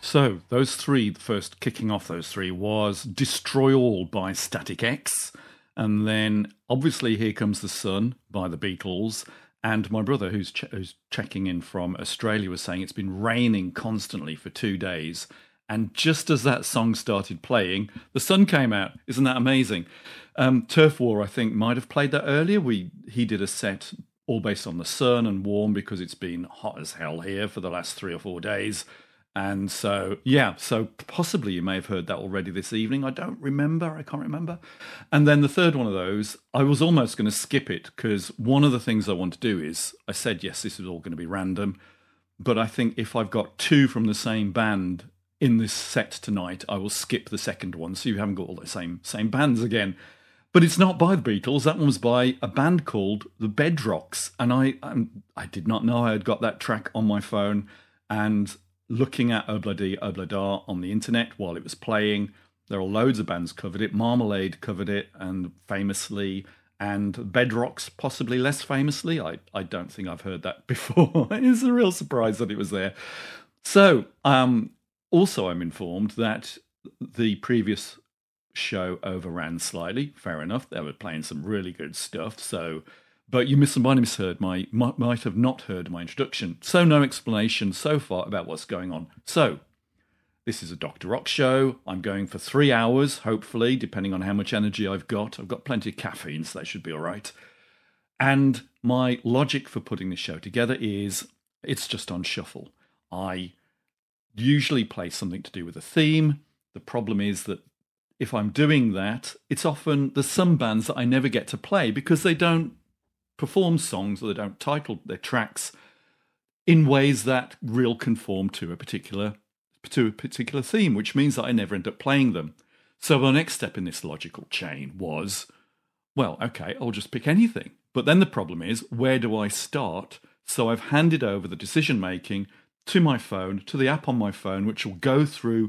So those three, the first kicking off those three was Destroy All by Static X. And then obviously Here Comes the Sun by the Beatles. And my brother, who's checking in from Australia, was saying it's been raining constantly for 2 days. And just as that song started playing, the sun came out. Isn't that amazing? Turf War, I think, might have played that earlier. He did a set all based on the sun and warm because it's been hot as hell here for the last 3 or 4 days. And so, so possibly you may have heard that already this evening. I can't remember. And then the third one of those, I was almost going to skip it because one of the things I want to do is, I said, yes, this is all going to be random. But I think if I've got two from the same band in this set tonight, I will skip the second one. So you haven't got all the same bands again. But it's not by the Beatles. That one was by a band called the Bedrocks. And I did not know I had got that track on my phone. And looking at Obladi Oblada on the internet while it was playing, there are loads of bands covered it. Marmalade covered it, and famously, and Bedrocks possibly less famously. I don't think I've heard that before. It's a real surprise that it was there. So, also I'm informed that the previous show overran slightly. Fair enough. They were playing some really good stuff. So, but you might have not heard my introduction. So no explanation so far about what's going on. So this is a Dr. Rock show. I'm going for 3 hours, hopefully, depending on how much energy I've got. I've got plenty of caffeine, so that should be all right. And my logic for putting this show together is it's just on shuffle. I usually play something to do with a theme. The problem is that if I'm doing that, there's some bands that I never get to play because they don't perform songs or they don't title their tracks in ways that real conform to a particular theme, which means that I never end up playing them. So the next step in this logical chain was, well, okay, I'll just pick anything. But then the problem is, where do I start? So I've handed over the decision making to my phone, to the app on my phone, which will go through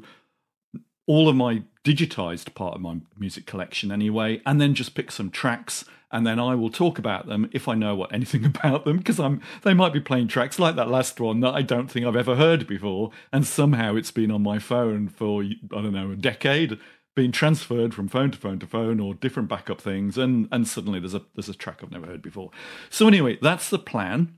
all of my digitized part of my music collection anyway, and then just pick some tracks, and then I will talk about them if I know anything about them, because they might be playing tracks like that last one that I don't think I've ever heard before, and somehow it's been on my phone for, I don't know, a decade, being transferred from phone to phone to phone, or different backup things, and suddenly there's a track I've never heard before. So anyway, that's the plan.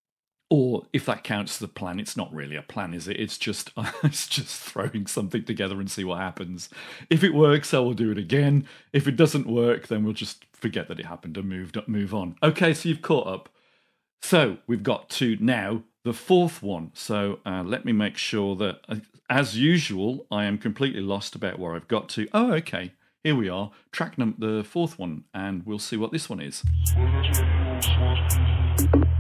Or if that counts as a plan, it's not really a plan, is it? It's just throwing something together and see what happens. If it works, I will do it again. If it doesn't work, then we'll just forget that it happened and move on. Okay, so you've caught up. So we've got to now the fourth one. So let me make sure that, as usual, I am completely lost about where I've got to. Oh, okay, here we are. Track the fourth one, and we'll see what this one is.